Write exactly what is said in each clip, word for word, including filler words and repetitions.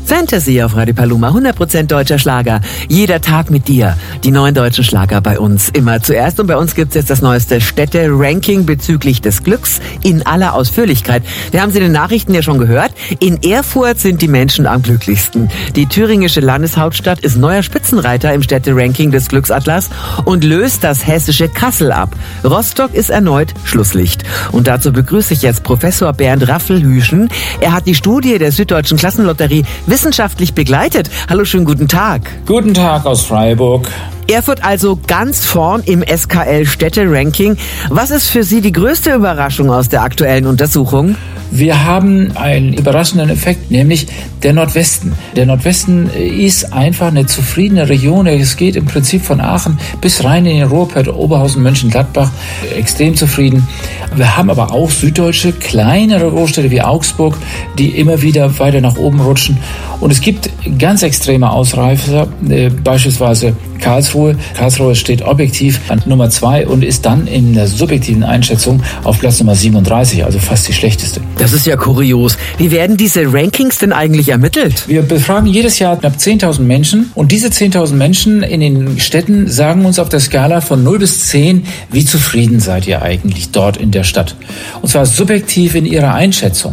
Fantasy auf Radio Paloma, hundert Prozent deutscher Schlager. Jeder Tag mit dir. Die neuen deutschen Schlager bei uns immer zuerst. Und bei uns gibt's jetzt das neueste Städte-Ranking bezüglich des Glücks in aller Ausführlichkeit. Wir haben Sie in den Nachrichten ja schon gehört. In Erfurt sind die Menschen am glücklichsten. Die thüringische Landeshauptstadt ist neuer Spitzenreiter im Städte-Ranking des Glücksatlas und löst das hessische Kassel ab. Rostock ist erneut Schlusslicht. Und dazu begrüße ich jetzt Professor Bernd Raffelhüschen. Er hat die Studie der Süddeutschen Klassenlotterie wissenschaftlich begleitet. Hallo, schönen guten Tag. Guten Tag aus Freiburg. Erfurt also ganz vorn im S K L-Städte-Ranking. Was ist für Sie die größte Überraschung aus der aktuellen Untersuchung? Wir haben einen überraschenden Effekt, nämlich der Nordwesten. Der Nordwesten ist einfach eine zufriedene Region. Es geht im Prinzip von Aachen bis rein in den Ruhrpott, Oberhausen, Mönchengladbach. Extrem zufrieden. Wir haben aber auch süddeutsche, kleinere Großstädte wie Augsburg, die immer wieder weiter nach oben rutschen. Und es gibt ganz extreme Ausreißer, äh, beispielsweise Karlsruhe. Karlsruhe steht objektiv an Nummer zwei und ist dann in der subjektiven Einschätzung auf Platz Nummer siebenunddreißig, also fast die schlechteste. Das ist ja kurios. Wie werden diese Rankings denn eigentlich ermittelt? Wir befragen jedes Jahr knapp zehntausend Menschen und diese zehntausend Menschen in den Städten sagen uns auf der Skala von null bis zehn, wie zufrieden seid ihr eigentlich dort in der Stadt? Und zwar subjektiv in ihrer Einschätzung.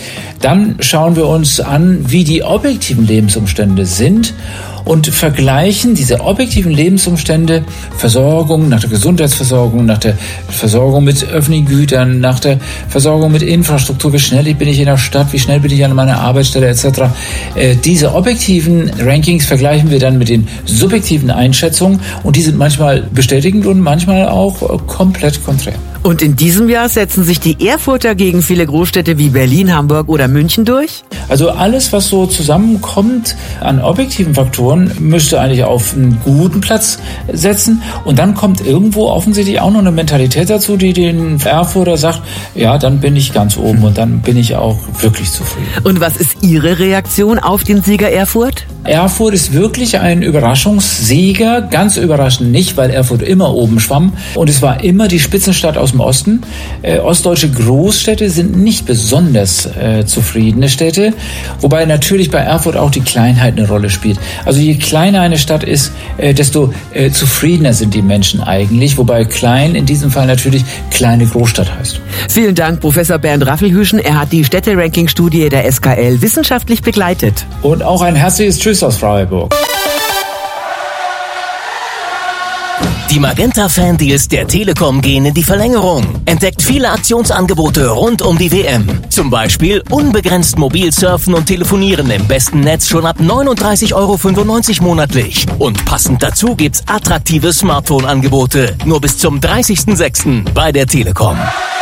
Dann schauen wir uns an, wie die objektiven Lebensumstände sind und vergleichen diese objektiven Lebensumstände, Versorgung, nach der Gesundheitsversorgung, nach der Versorgung mit öffentlichen Gütern, nach der Versorgung mit Infrastruktur, wie schnell bin ich in der Stadt, wie schnell bin ich an meiner Arbeitsstelle et cetera. Äh, diese objektiven Rankings vergleichen wir dann mit den subjektiven Einschätzungen und die sind manchmal bestätigend und manchmal auch äh, komplett konträr. Und in diesem Jahr setzen sich die Erfurter gegen viele Großstädte wie Berlin, Hamburg oder München durch? Also alles, was so zusammenkommt an objektiven Faktoren, müsste eigentlich auf einen guten Platz setzen. Und dann kommt irgendwo offensichtlich auch noch eine Mentalität dazu, die den Erfurter sagt, ja, dann bin ich ganz oben und dann bin ich auch wirklich zufrieden. Und was ist Ihre Reaktion auf den Sieger Erfurt? Erfurt ist wirklich ein Überraschungssieger. Ganz überraschend nicht, weil Erfurt immer oben schwamm. Und es war immer die Spitzenstadt aus dem Osten. Äh, ostdeutsche Großstädte sind nicht besonders äh, zufriedene Städte. Wobei natürlich bei Erfurt auch die Kleinheit eine Rolle spielt. Also je kleiner eine Stadt ist, äh, desto äh, zufriedener sind die Menschen eigentlich. Wobei klein in diesem Fall natürlich kleine Großstadt heißt. Vielen Dank, Professor Bernd Raffelhüschen. Er hat die Städte-Ranking-Studie der S K L wissenschaftlich begleitet. Und auch ein herzliches Tschüss aus Freiburg. Die Magenta-Fan-Deals der Telekom gehen in die Verlängerung. Entdeckt viele Aktionsangebote rund um die W M. Zum Beispiel unbegrenzt mobil surfen und telefonieren im besten Netz schon ab neununddreißig Euro fünfundneunzig monatlich. Und passend dazu gibt's attraktive Smartphone-Angebote. Nur bis zum dreißigsten sechsten bei der Telekom.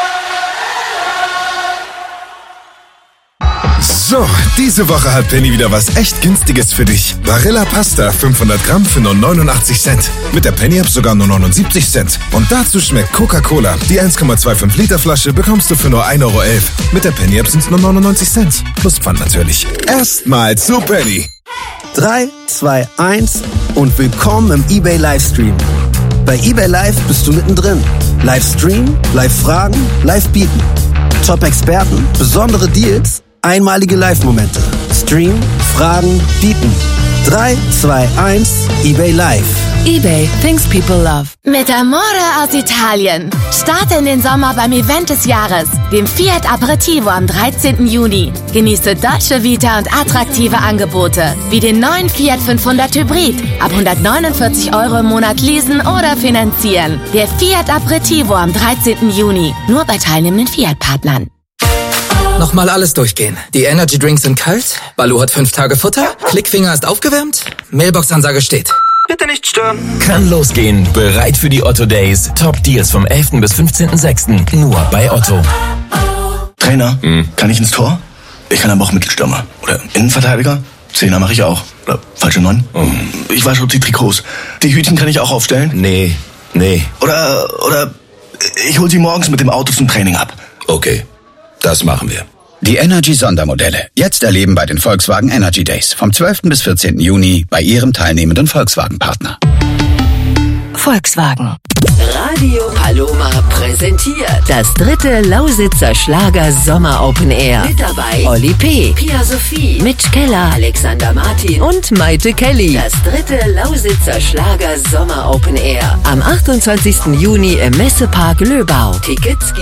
So, diese Woche hat Penny wieder was echt Günstiges für dich. Barilla Pasta fünfhundert Gramm für nur neunundachtzig Cent. Mit der Penny-App sogar nur neunundsiebzig Cent. Und dazu schmeckt Coca-Cola. Die eins Komma fünfundzwanzig Liter Flasche bekommst du für nur ein Euro elf. Mit der Penny-App sind es nur neunundneunzig Cent. Plus Pfand natürlich. Erstmal zu Penny. drei, zwei, eins und willkommen im eBay Livestream. Bei eBay Live bist du mittendrin. Livestream, Live-Fragen, Live-Bieten. Top-Experten, besondere Deals, einmalige Live-Momente. Stream, Fragen, Bieten. drei, zwei, eins, eBay Live. eBay, things people love. Mit Amore aus Italien. Starte in den Sommer beim Event des Jahres, dem Fiat Aperitivo am dreizehnten Juni. Genieße Dolce Vita und attraktive Angebote, wie den neuen Fiat fünfhundert Hybrid. Ab hundertneunundvierzig Euro im Monat leasen oder finanzieren. Der Fiat Aperitivo am dreizehnten Juni. Nur bei teilnehmenden Fiat-Partnern. Nochmal alles durchgehen. Die Energy Drinks sind kalt, Baloo hat fünf Tage Futter, Klickfinger ist aufgewärmt, Mailbox-Ansage steht. Bitte nicht stören. Kann losgehen. Bereit für die Otto Days. Top Deals vom elften bis fünfzehnten sechsten Nur bei Otto. Trainer, hm. kann ich ins Tor? Ich kann aber auch Mittelstürmer. Oder Innenverteidiger. Zehner mache ich auch. Oder falsche Neun. Oh. Ich wasche die Trikots. Die Hütchen kann ich auch aufstellen? Nee, nee. Oder, oder ich hol sie morgens mit dem Auto zum Training ab. Okay, das machen wir. Die Energy-Sondermodelle. Jetzt erleben bei den Volkswagen Energy Days. Vom zwölften bis vierzehnten Juni bei Ihrem teilnehmenden Volkswagen-Partner. Volkswagen. Radio Paloma präsentiert das dritte Lausitzer Schlager Sommer Open Air. Mit dabei Olli P., Pia Sophie, Mitch Keller, Alexander Martin und Maite Kelly. Das dritte Lausitzer Schlager Sommer Open Air am achtundzwanzigsten Juni im Messepark Löbau. Tickets